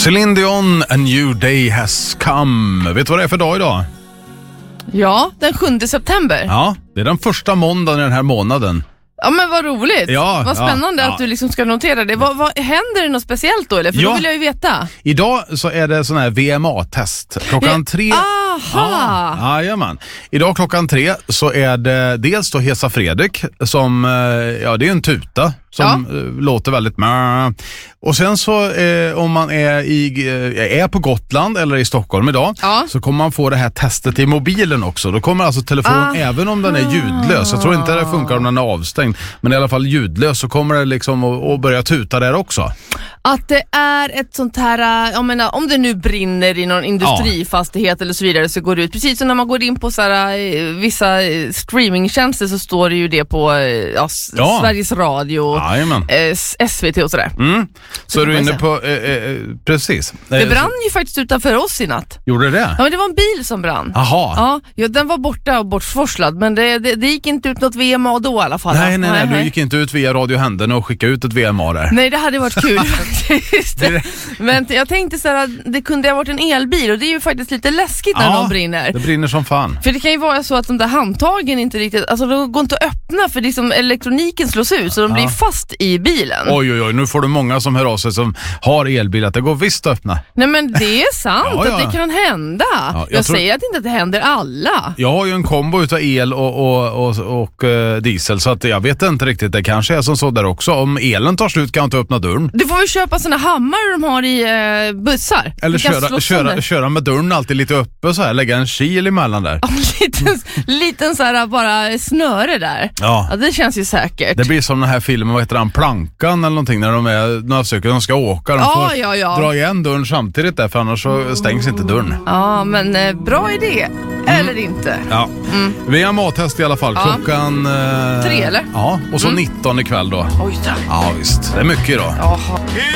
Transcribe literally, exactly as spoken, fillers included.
Celine Dion, A New Day Has Come. Vet du vad det är för dag idag? Ja, den sjunde september. Ja, det är den första måndagen i den här månaden. Ja, men vad roligt. Ja, vad spännande ja, att ja. du liksom ska notera det. Vad, vad, händer det något speciellt då? Eller? För Ja. då vill jag ju veta. Idag så är det sån här V M A-test. Klockan tre... Aha! Ja, jajamän. Idag klockan tre så är det dels då Hesa Fredrik som, ja det är en tuta som ja. låter väldigt mö. Och sen så eh, om man är, i, är på Gotland eller i Stockholm idag ja. så kommer man få det här testet i mobilen också. Då kommer alltså telefonen, ah. även om den är ljudlös, jag tror inte det funkar om den är avstängd, men i alla fall ljudlös, så kommer det liksom att, att börja tuta där också. Att det är ett sånt här, jag menar, om det nu brinner i någon industrifastighet ja. eller så vidare, så går det ut. Precis som när man går in på så här, vissa streamingtjänster så står det ju det på ja, ja. Sveriges Radio, eh, S V T och sådär. Mm. Så, så är du inne på, eh, eh, precis. Det brann ju faktiskt utanför oss i natt. Gjorde det? Ja, men det var en bil som brann. Jaha. Ja, ja, den var borta och bortforslad, men det, det, det gick inte ut något V M A då i alla fall. Nej, nej, nej, nej. Du gick inte ut via Radio Händerna och skickade ut ett V M A där. Nej, det hade varit kul. Men jag tänkte så här att det kunde ha varit en elbil, och det är ju faktiskt lite läskigt när ja, de brinner. Det brinner som fan. För det kan ju vara så att de där handtagen inte riktigt, alltså de går inte att öppna för liksom elektroniken slås ut, så de ja. blir fast i bilen. Oj, oj, oj, nu får du många som hör av sig som har elbil att det går visst att öppna. Nej, men det är sant ja, ja. att det kan hända. Ja, jag jag tror... säger att inte att det händer alla. Jag har ju en kombo utav el och, och, och, och, och uh, diesel, så att jag vet inte riktigt, det kanske är som så där också. Om elen tar slut kan jag inte öppna dörren. Du får ju köpa såna hammare de har i uh, bussar. Eller köra, köra, köra med dörren alltid lite uppe så här, lägga en kil emellan där. En liten, liten så här bara snöre där. Ja. Ja, det känns ju säkert. Det blir som den här filmen, vad heter den, Plankan eller någonting, när de är några stycken som ska åka. De ja, får ja, ja. dra igen dörren samtidigt där, för annars så stängs inte dörren. Ja, men eh, bra idé. Mm. Eller inte. Ja. Mm. Vi har mattest i alla fall. Ja. Klockan... Eh, Tre eller? Ja, och så mm. nitton ikväll då. Oj, tack. Ja, visst. Det är mycket idag. Jaha.